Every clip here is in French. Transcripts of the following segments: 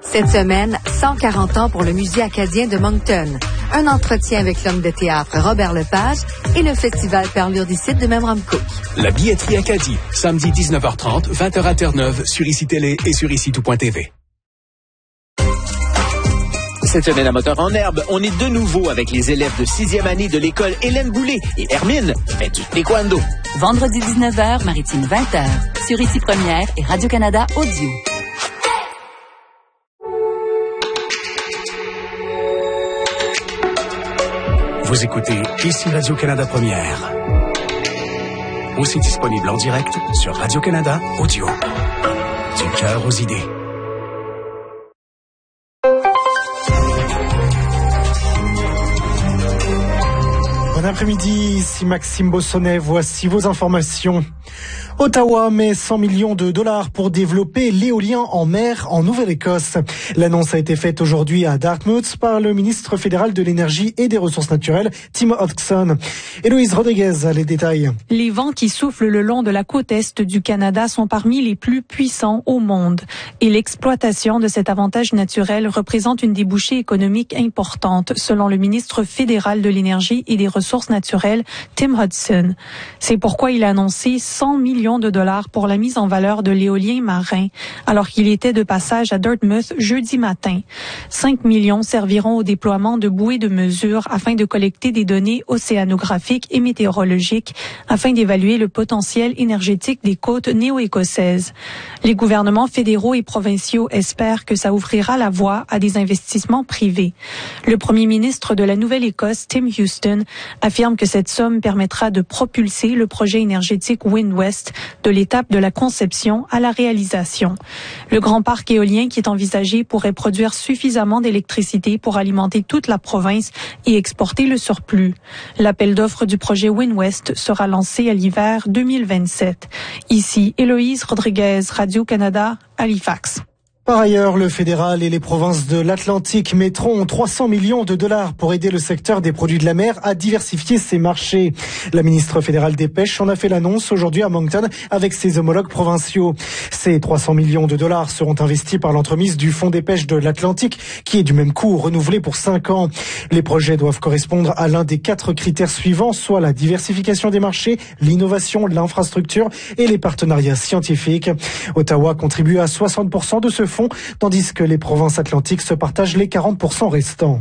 Cette semaine, 140 ans pour le Musée acadien de Moncton. Un entretien avec l'homme de théâtre Robert Lepage et le festival Perlure d'ici de Memramcook. La billetterie Acadie, samedi 19h30, 20h à Terre-Neuve, sur ICI Télé et sur ICI-tout.tv. Cette semaine à Moteur en Herbe, on est de nouveau avec les élèves de 6e année de l'école Hélène Boulay et Hermine fait du taekwondo. Vendredi 19h, Maritime 20h, sur ICI Première et Radio-Canada Audio. Vous écoutez ici Radio-Canada Première. Aussi disponible en direct sur Radio-Canada Audio. Du cœur aux idées. Bon après-midi, ici Maxime Bossonnet, voici vos informations. Ottawa met 100 millions de dollars pour développer l'éolien en mer en Nouvelle-Écosse. L'annonce a été faite aujourd'hui à Dartmouth par le ministre fédéral de l'Énergie et des Ressources naturelles, Tim Hodgson. Héloïse Rodriguez a les détails. Les vents qui soufflent le long de la côte est du Canada sont parmi les plus puissants au monde. Et l'exploitation de cet avantage naturel représente une débouchée économique importante, selon le ministre fédéral de l'Énergie et des Ressources naturelles, Tim Hodgson. C'est pourquoi il a annoncé 100 millions de dollars pour la mise en valeur de l'éolien marin, alors qu'il était de passage à Dartmouth jeudi matin. 5 millions serviront au déploiement de bouées de mesure afin de collecter des données océanographiques et météorologiques afin d'évaluer le potentiel énergétique des côtes néo-écossaises. Les gouvernements fédéraux et provinciaux espèrent que ça ouvrira la voie à des investissements privés. Le premier ministre de la Nouvelle-Écosse, Tim Houston, affirme que cette somme permettra de propulser le projet énergétique Wind-West de l'étape de la conception à la réalisation. Le grand parc éolien qui est envisagé pourrait produire suffisamment d'électricité pour alimenter toute la province et exporter le surplus. L'appel d'offres du projet Wind-West sera lancé à l'hiver 2027. Ici, Héloïse Rodriguez, Radio-Canada, Halifax. Par ailleurs, le fédéral et les provinces de l'Atlantique mettront 300 millions de dollars pour aider le secteur des produits de la mer à diversifier ses marchés. La ministre fédérale des Pêches en a fait l'annonce aujourd'hui à Moncton avec ses homologues provinciaux. Ces 300 millions de dollars seront investis par l'entremise du Fonds des pêches de l'Atlantique, qui est du même coup renouvelé pour 5 ans. Les projets doivent correspondre à l'un des 4 critères suivants, soit la diversification des marchés, l'innovation, l'infrastructure et les partenariats scientifiques. Ottawa contribue à 60% de ce fonds, tandis que les provinces atlantiques se partagent les 40% restants.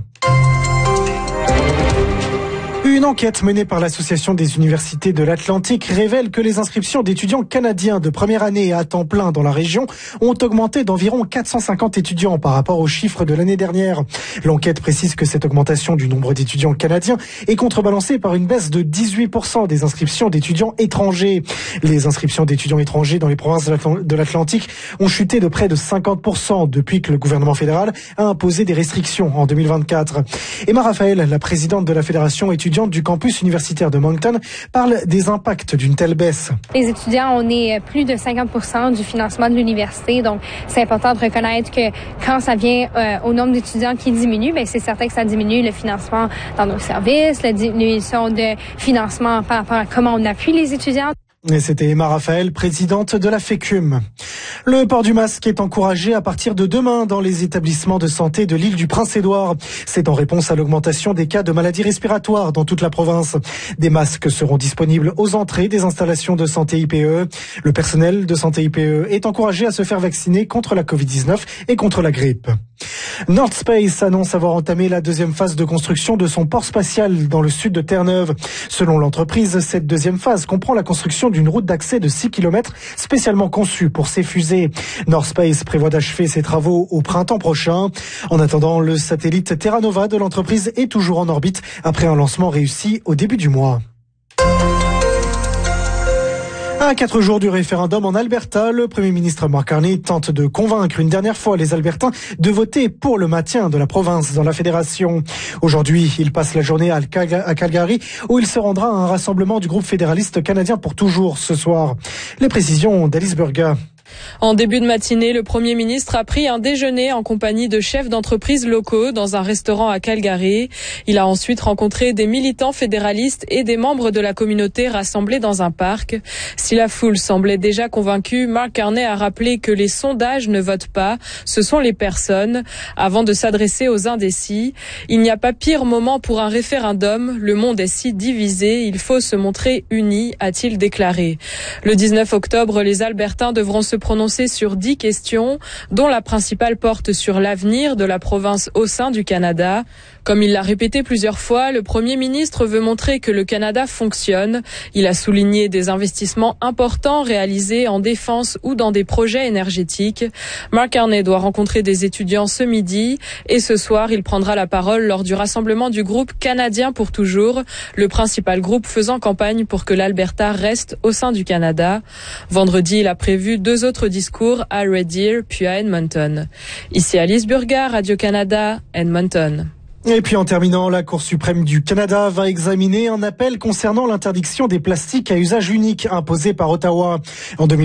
Une enquête menée par l'Association des universités de l'Atlantique révèle que les inscriptions d'étudiants canadiens de première année à temps plein dans la région ont augmenté d'environ 450 étudiants par rapport aux chiffres de l'année dernière. L'enquête précise que cette augmentation du nombre d'étudiants canadiens est contrebalancée par une baisse de 18% des inscriptions d'étudiants étrangers. Les inscriptions d'étudiants étrangers dans les provinces de l'Atlantique ont chuté de près de 50% depuis que le gouvernement fédéral a imposé des restrictions en 2024. Emma Raphaël, la présidente de la Fédération étudiante du campus universitaire de Moncton, parle des impacts d'une telle baisse. Les étudiants, on est plus de 50% du financement de l'université, donc c'est important de reconnaître que quand ça vient au nombre d'étudiants qui diminue, bien c'est certain que ça diminue le financement dans nos services, la diminution de financement par rapport à comment on appuie les étudiants. Et c'était Emma Raphaël, présidente de la FECUM. Le port du masque est encouragé à partir de demain dans les établissements de santé de l'île du Prince-Édouard. C'est en réponse à l'augmentation des cas de maladies respiratoires dans toute la province. Des masques seront disponibles aux entrées des installations de santé IPE. Le personnel de santé IPE est encouragé à se faire vacciner contre la Covid-19 et contre la grippe. North Space annonce avoir entamé la deuxième phase de construction de son port spatial dans le sud de Terre-Neuve. Selon l'entreprise, cette deuxième phase comprend la construction d'une route d'accès de 6 km spécialement conçue pour ces fusées. North Space prévoit d'achever ses travaux au printemps prochain. En attendant, le satellite Terra Nova de l'entreprise est toujours en orbite après un lancement réussi au début du mois. À 4 jours du référendum en Alberta, le Premier ministre Mark Carney tente de convaincre une dernière fois les Albertains de voter pour le maintien de la province dans la fédération. Aujourd'hui, il passe la journée à Calgary où il se rendra à un rassemblement du groupe fédéraliste canadien pour toujours ce soir. Les précisions d'Alice Burga. En début de matinée, le Premier ministre a pris un déjeuner en compagnie de chefs d'entreprises locaux dans un restaurant à Calgary. Il a ensuite rencontré des militants fédéralistes et des membres de la communauté rassemblés dans un parc. Si la foule semblait déjà convaincue, Mark Carney a rappelé que les sondages ne votent pas, ce sont les personnes. Avant de s'adresser aux indécis, il n'y a pas pire moment pour un référendum. Le monde est si divisé, il faut se montrer unis, a-t-il déclaré. Le 19 octobre, les Albertains devront se prononcer sur 10 questions, dont la principale porte sur l'avenir de la province au sein du Canada. Comme il l'a répété plusieurs fois, le Premier ministre veut montrer que le Canada fonctionne. Il a souligné des investissements importants réalisés en défense ou dans des projets énergétiques. Mark Carney doit rencontrer des étudiants ce midi et ce soir, il prendra la parole lors du rassemblement du groupe Canadien pour toujours, le principal groupe faisant campagne pour que l'Alberta reste au sein du Canada. Vendredi, il a prévu 2 autres discours à Red Deer puis à Edmonton. Ici Alice Burga, Radio-Canada, Edmonton. Et puis en terminant, la Cour suprême du Canada va examiner un appel concernant l'interdiction des plastiques à usage unique imposé par Ottawa. En